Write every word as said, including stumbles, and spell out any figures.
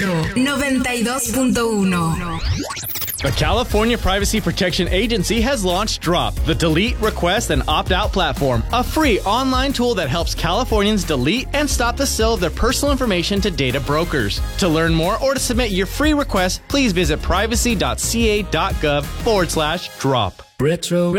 Retro noventa y dos punto uno. The California Privacy Protection Agency has launched Drop, the delete, request, and opt-out platform, a free online tool that helps Californians delete and stop the sale of their personal information to data brokers. To learn more or to submit your free request, please visit privacy.ca.gov forward slash drop. Retro